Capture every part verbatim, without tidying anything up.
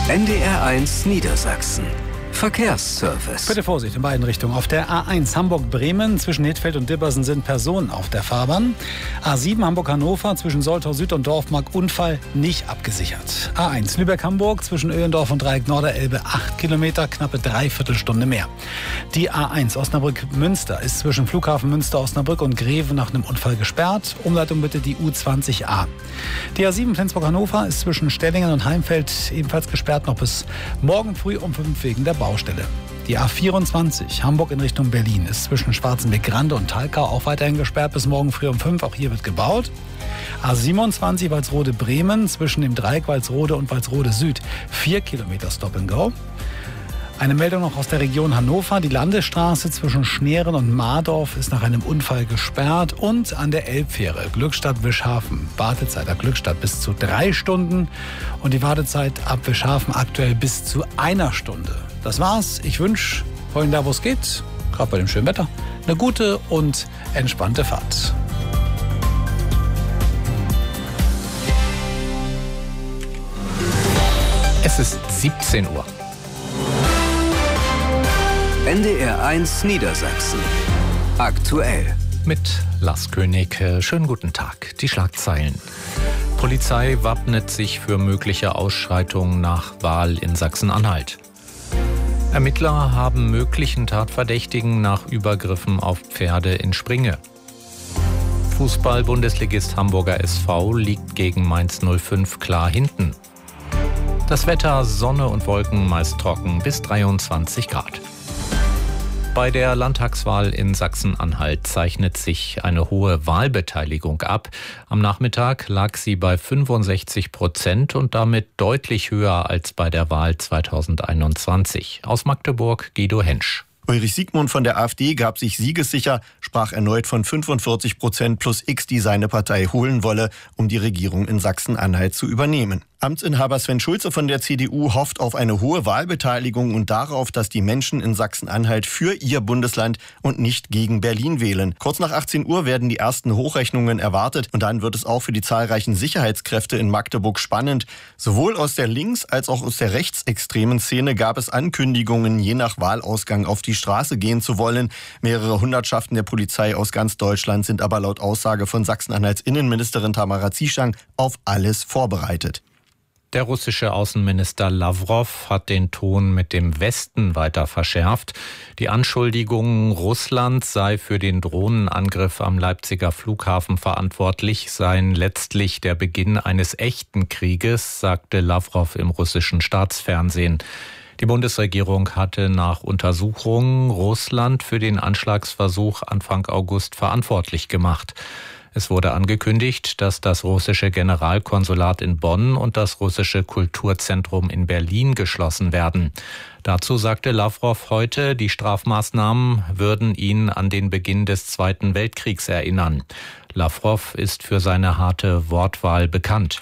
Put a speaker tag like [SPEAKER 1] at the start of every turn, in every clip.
[SPEAKER 1] N D R eins Niedersachsen. Verkehrsservice.
[SPEAKER 2] Bitte Vorsicht in beiden Richtungen. Auf der A eins Hamburg-Bremen zwischen Hittfeld und Dibbersen sind Personen auf der Fahrbahn. A sieben Hamburg-Hannover zwischen Soltau Süd und Dorfmark Unfall nicht abgesichert. A eins Lübeck-Hamburg zwischen Öhlendorf und Dreieck Norderelbe acht Kilometer, knappe Dreiviertelstunde mehr. Die A eins Osnabrück-Münster ist zwischen Flughafen Münster-Osnabrück und Greven nach einem Unfall gesperrt. Umleitung bitte die U zwanzig a. Die A sieben Flensburg-Hannover ist zwischen Stellingen und Heimfeld ebenfalls gesperrt, noch bis morgen früh um fünf wegen der Baustelle. Die A vierundzwanzig Hamburg in Richtung Berlin ist zwischen Schwarzenbeck-Grande und Talkau auch weiterhin gesperrt bis morgen früh um fünf. Auch hier wird gebaut. A siebenundzwanzig Walsrode-Bremen zwischen dem Dreieck Walsrode und Walsrode Süd. Vier Kilometer Stop and Go. Eine Meldung noch aus der Region Hannover. Die Landesstraße zwischen Schneeren und Mardorf ist nach einem Unfall gesperrt. Und an der Elbfähre Glückstadt-Wischhafen. Wartezeit ab Glückstadt bis zu drei Stunden. Und die Wartezeit ab Wischhafen aktuell bis zu einer Stunde. Das war's. Ich wünsche, vorhin da, wo es geht, gerade bei dem schönen Wetter, eine gute und entspannte Fahrt.
[SPEAKER 3] Es ist siebzehn Uhr.
[SPEAKER 1] N D R eins Niedersachsen. Aktuell.
[SPEAKER 3] Mit Lars König. Schönen guten Tag. Die Schlagzeilen. Polizei wappnet sich für mögliche Ausschreitungen nach Wahl in Sachsen-Anhalt. Ermittler haben möglichen Tatverdächtigen nach Übergriffen auf Pferde in Springe. Fußball-Bundesligist Hamburger S V liegt gegen Mainz null fünf klar hinten. Das Wetter, Sonne und Wolken, meist trocken bis dreiundzwanzig Grad. Bei der Landtagswahl in Sachsen-Anhalt zeichnet sich eine hohe Wahlbeteiligung ab. Am Nachmittag lag sie bei fünfundsechzig Prozent und damit deutlich höher als bei der Wahl zweitausendeinundzwanzig. Aus Magdeburg Guido Hensch.
[SPEAKER 4] Ulrich Siegmund von der AfD gab sich siegessicher, sprach erneut von fünfundvierzig Prozent plus X, die seine Partei holen wolle, um die Regierung in Sachsen-Anhalt zu übernehmen. Amtsinhaber Sven Schulze von der C D U hofft auf eine hohe Wahlbeteiligung und darauf, dass die Menschen in Sachsen-Anhalt für ihr Bundesland und nicht gegen Berlin wählen. Kurz nach achtzehn Uhr werden die ersten Hochrechnungen erwartet und dann wird es auch für die zahlreichen Sicherheitskräfte in Magdeburg spannend. Sowohl aus der links- als auch aus der rechtsextremen Szene gab es Ankündigungen, je nach Wahlausgang auf die Straße gehen zu wollen. Mehrere Hundertschaften der Polizei aus ganz Deutschland sind aber laut Aussage von Sachsen-Anhalts Innenministerin Tamara Zieschang auf alles vorbereitet.
[SPEAKER 3] Der russische Außenminister Lavrov hat den Ton mit dem Westen weiter verschärft. Die Anschuldigungen, Russland sei für den Drohnenangriff am Leipziger Flughafen verantwortlich, seien letztlich der Beginn eines echten Krieges, sagte Lavrov im russischen Staatsfernsehen. Die Bundesregierung hatte nach Untersuchungen Russland für den Anschlagsversuch Anfang August verantwortlich gemacht. Es wurde angekündigt, dass das russische Generalkonsulat in Bonn und das russische Kulturzentrum in Berlin geschlossen werden. Dazu sagte Lavrov heute, die Strafmaßnahmen würden ihn an den Beginn des Zweiten Weltkriegs erinnern. Lavrov ist für seine harte Wortwahl bekannt.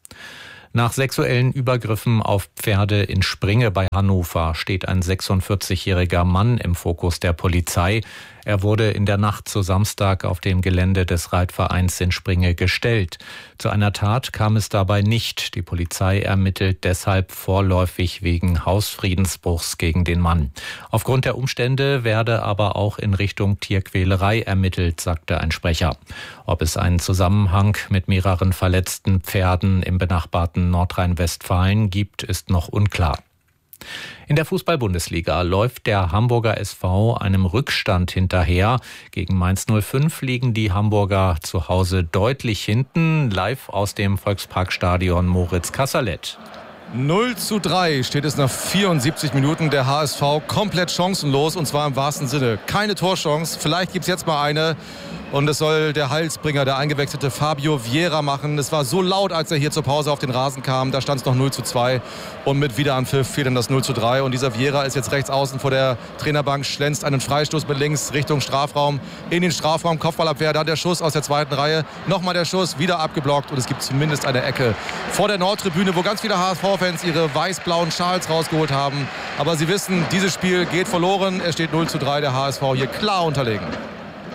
[SPEAKER 3] Nach sexuellen Übergriffen auf Pferde in Springe bei Hannover steht ein sechsundvierzigjähriger Mann im Fokus der Polizei. Er wurde in der Nacht zu Samstag auf dem Gelände des Reitvereins in Springe gestellt. Zu einer Tat kam es dabei nicht. Die Polizei ermittelt deshalb vorläufig wegen Hausfriedensbruchs gegen den Mann. Aufgrund der Umstände werde aber auch in Richtung Tierquälerei ermittelt, sagte ein Sprecher. Ob es einen Zusammenhang mit mehreren verletzten Pferden im benachbarten Nordrhein-Westfalen gibt, ist noch unklar. In der Fußball-Bundesliga läuft der Hamburger S V einem Rückstand hinterher. Gegen Mainz null fünf liegen die Hamburger zu Hause deutlich hinten. Live aus dem Volksparkstadion Moritz Kasserlet.
[SPEAKER 5] null zu drei steht es nach vierundsiebzig Minuten. Der H S V komplett chancenlos und zwar im wahrsten Sinne. Keine Torchance, vielleicht gibt es jetzt mal eine. Und es soll der Heilsbringer, der eingewechselte Fabio Vieira machen. Es war so laut, als er hier zur Pause auf den Rasen kam. Da stand es noch null zu zwei. Und mit Wiederanpfiff fiel dann das null zu drei. Und dieser Vieira ist jetzt rechts außen vor der Trainerbank, schlänzt einen Freistoß mit links Richtung Strafraum. In den Strafraum, Kopfballabwehr, dann der Schuss aus der zweiten Reihe. Nochmal der Schuss, wieder abgeblockt. Und es gibt zumindest eine Ecke vor der Nordtribüne, wo ganz viele H S V-Fans ihre weiß-blauen Schals rausgeholt haben. Aber sie wissen, dieses Spiel geht verloren. Es steht null zu drei, der H S V hier klar unterlegen.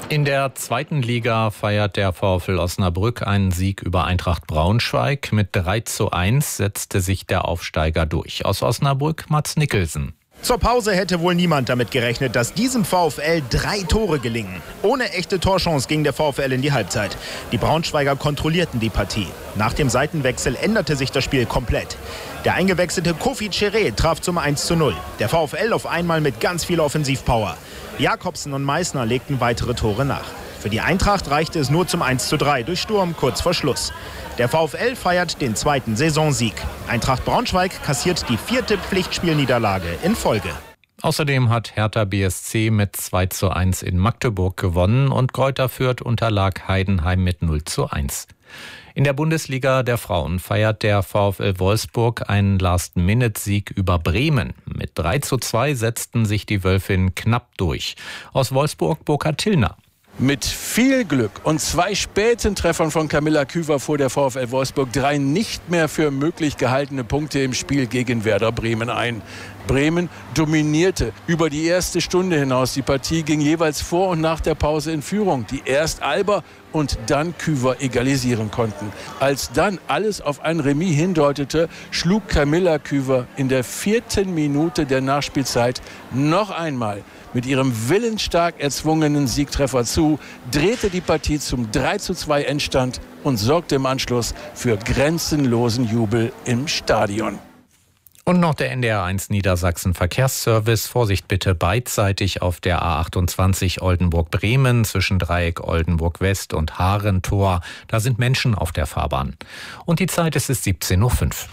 [SPEAKER 3] In der zweiten Liga feiert der VfL Osnabrück einen Sieg über Eintracht Braunschweig. Mit drei zu eins setzte sich der Aufsteiger durch. Aus Osnabrück Mats Nicholson.
[SPEAKER 6] Zur Pause hätte wohl niemand damit gerechnet, dass diesem VfL drei Tore gelingen. Ohne echte Torchance ging der VfL in die Halbzeit. Die Braunschweiger kontrollierten die Partie. Nach dem Seitenwechsel änderte sich das Spiel komplett. Der eingewechselte Kofi Cheré traf zum eins zu null. Der VfL auf einmal mit ganz viel Offensivpower. Jakobsen und Meissner legten weitere Tore nach. Für die Eintracht reichte es nur zum eins zu drei durch Sturm kurz vor Schluss. Der VfL feiert den zweiten Saisonsieg. Eintracht Braunschweig kassiert die vierte Pflichtspielniederlage in Folge.
[SPEAKER 3] Außerdem hat Hertha B S C mit zwei zu eins in Magdeburg gewonnen und Greuther Fürth unterlag Heidenheim mit null zu eins. In der Bundesliga der Frauen feiert der VfL Wolfsburg einen Last-Minute-Sieg über Bremen. Mit drei zu zwei setzten sich die Wölfinnen knapp durch. Aus Wolfsburg Burkhard Tillner.
[SPEAKER 7] Mit viel Glück und zwei späten Treffern von Camilla Küver fuhr der VfL Wolfsburg drei nicht mehr für möglich gehaltene Punkte im Spiel gegen Werder Bremen ein. Bremen dominierte über die erste Stunde hinaus. Die Partie ging jeweils vor und nach der Pause in Führung, die erst Alba und dann Küver egalisieren konnten. Als dann alles auf ein Remis hindeutete, schlug Camilla Küver in der vierten Minute der Nachspielzeit noch einmal mit ihrem willensstark erzwungenen Siegtreffer zu, drehte die Partie zum drei zu zwei Endstand und sorgte im Anschluss für grenzenlosen Jubel im Stadion.
[SPEAKER 3] Und noch der N D R eins Niedersachsen Verkehrsservice. Vorsicht bitte beidseitig auf der A achtundzwanzig Oldenburg-Bremen zwischen Dreieck Oldenburg-West und Haarentor. Da sind Menschen auf der Fahrbahn. Und die Zeit ist es siebzehn Uhr fünf.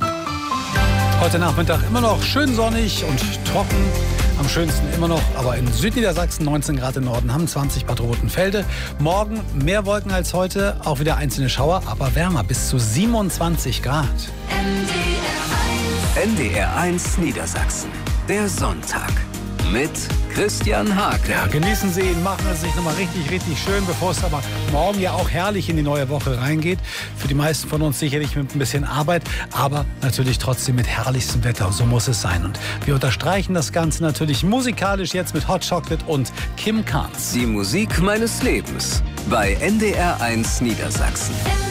[SPEAKER 2] Heute Nachmittag immer noch schön sonnig und trocken. Am schönsten immer noch, aber in Südniedersachsen neunzehn Grad im Norden, haben zwanzig Bad Rotenfelde. Morgen mehr Wolken als heute, auch wieder einzelne Schauer, aber wärmer, bis zu siebenundzwanzig Grad.
[SPEAKER 1] N D R eins Niedersachsen. Der Sonntag. Mit Christian Hake.
[SPEAKER 2] Ja, genießen Sie ihn, machen es sich nochmal richtig, richtig schön, bevor es aber morgen ja auch herrlich in die neue Woche reingeht. Für die meisten von uns sicherlich mit ein bisschen Arbeit, aber natürlich trotzdem mit herrlichstem Wetter. So muss es sein. Und wir unterstreichen das Ganze natürlich musikalisch jetzt mit Hot Chocolate und Kim Carnes.
[SPEAKER 1] Die Musik meines Lebens bei N D R eins Niedersachsen.